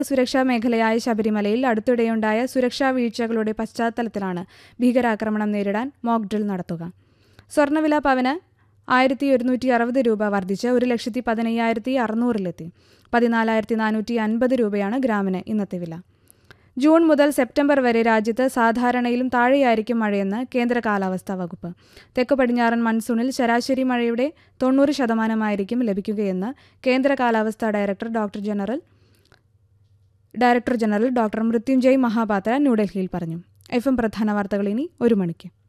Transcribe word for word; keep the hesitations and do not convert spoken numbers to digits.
സുരക്ഷാ മേഖലയായ ശബരിമലയിൽ അടുത്തിടെയുണ്ടായ സുരക്ഷാ വീഴ്ചകളുടെ പശ്ചാത്തലത്തിലാണ് ഭീകരാക്രമണം നേരിടാൻ മോക്ക് ഡ്രിൽ നടത്തുക. സ്വർണ്ണവില പവന് ആയിരത്തി ഒരുന്നൂറ്റി അറുപത് രൂപ വർദ്ധിച്ച് ഒരു ലക്ഷത്തി പതിനയ്യായിരത്തി അറുന്നൂറിലെത്തി. പതിനാലായിരത്തി നാനൂറ്റി അൻപത് രൂപയാണ് ഗ്രാമിന് ഇന്നത്തെ വില. ജൂൺ മുതൽ സെപ്റ്റംബർ വരെ രാജ്യത്ത് സാധാരണയിലും താഴെയായിരിക്കും മഴയെന്ന് കേന്ദ്ര കാലാവസ്ഥാ വകുപ്പ്. തെക്ക് പടിഞ്ഞാറൻ മൺസൂണിൽ ശരാശരി മഴയുടെ തൊണ്ണൂറ് ശതമാനമായിരിക്കും ലഭിക്കുകയെന്ന് കേന്ദ്ര കാലാവസ്ഥാ director doctor general director general doctor Mrutyunjay Mahapatra ന്യൂഡൽഹിയിൽ പറഞ്ഞു. എഫ് എം പ്രധാന വാർത്തകൾ ഇനി ഒരു മണിക്ക്.